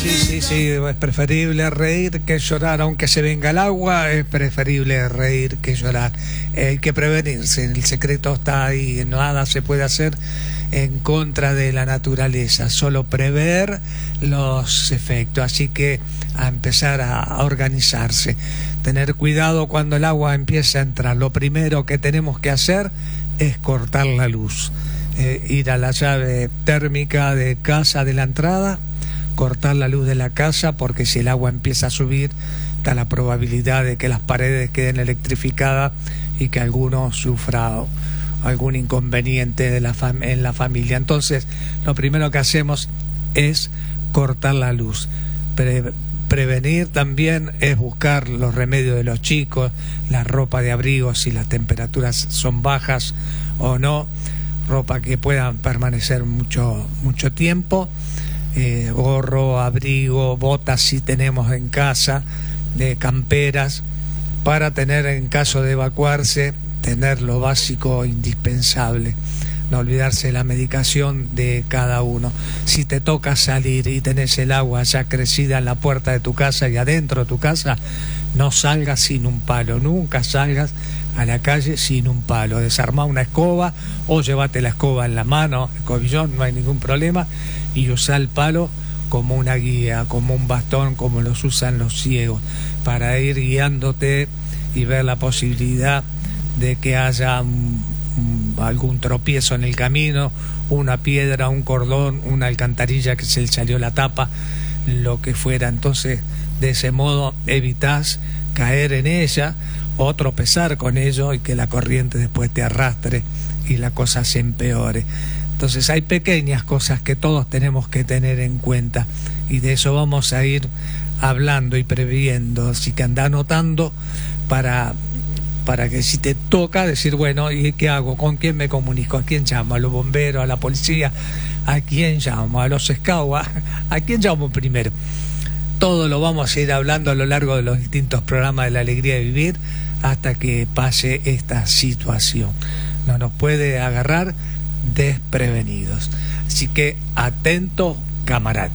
Sí, es preferible reír que llorar, aunque se venga el agua, es preferible reír que llorar. Hay que prevenirse, el secreto está ahí, nada se puede hacer en contra de la naturaleza, solo prever los efectos, así que a empezar a organizarse, tener cuidado cuando el agua empieza a entrar. Lo primero que tenemos que hacer es cortar la luz, ir a la llave térmica de casa de la entrada, cortar la luz de la casa, porque si el agua empieza a subir está la probabilidad de que las paredes queden electrificadas y que alguno sufra algún inconveniente en la familia. Entonces lo primero que hacemos es cortar la luz. Prevenir también es buscar los remedios de los chicos, la ropa de abrigo si las temperaturas son bajas o no, ropa que pueda permanecer mucho tiempo, gorro, abrigo, botas si tenemos en casa, camperas, para tener, en caso de evacuarse, tener lo básico indispensable. No olvidarse de la medicación de cada uno. Si te toca salir y tenés el agua ya crecida en la puerta de tu casa y adentro de tu casa, no salgas sin un palo, nunca salgas a la calle sin un palo. Desarmá una escoba o llévate la escoba en la mano, escobillón, no hay ningún problema, y usá el palo como una guía, como un bastón, como los usan los ciegos, para ir guiándote y ver la posibilidad de que haya algún tropiezo en el camino, una piedra, un cordón, una alcantarilla que se le salió la tapa, lo que fuera. Entonces, de ese modo evitás caer en ella o tropezar con ello y que la corriente después te arrastre y la cosa se empeore. Entonces hay pequeñas cosas que todos tenemos que tener en cuenta, y de eso vamos a ir hablando y previendo, así que anda anotando para que si te toca decir, bueno, ¿y qué hago? ¿Con quién me comunico? ¿A quién llamo? ¿A los bomberos? ¿A la policía? ¿A quién llamo? ¿A los scouts? ¿A quién llamo primero? Todo lo vamos a ir hablando a lo largo de los distintos programas de La Alegría de Vivir hasta que pase esta situación. No nos puede agarrar desprevenidos. Así que atento, camarada.